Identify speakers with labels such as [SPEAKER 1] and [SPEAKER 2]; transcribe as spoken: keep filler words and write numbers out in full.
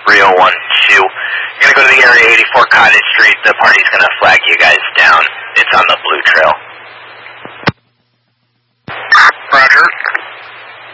[SPEAKER 1] three oh one two. You're going to go to the area eighty-four Cottage Street. The party's going to flag you guys down. It's on the blue trail.